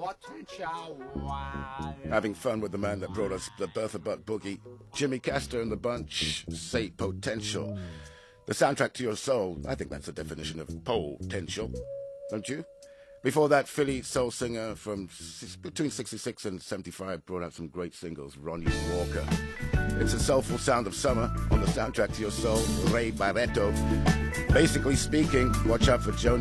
Having fun with the man that brought us the Bertha Butt Boogie, Jimmy Castor and the Bunch, say potential. The soundtrack to your soul, I think that's the definition of potential, don't you? Before that, Philly soul singer from between 66 and 75 brought out some great singles, Ronnie Walker. It's a soulful sound of summer on the soundtrack to your soul, Ray Barretto. Basically speaking, watch out for Joni